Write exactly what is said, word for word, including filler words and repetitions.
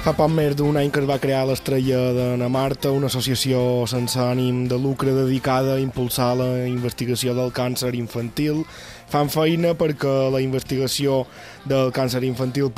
Fa poc més d'un any que es va crear l'Estrella de na Marta, una associació sense ànim de lucre dedicada a impulsar la investigació del càncer infantil. Fan feina perquè la investigació del càncer infantil